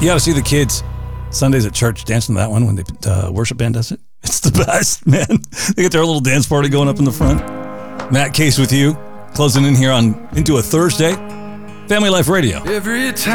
You got to see the kids Sundays at church dancing to that one when the worship band does it. It's the best, man. They get their little dance party going up in the front. Matt Case with you, closing in here into a Thursday. Family Life Radio. Every time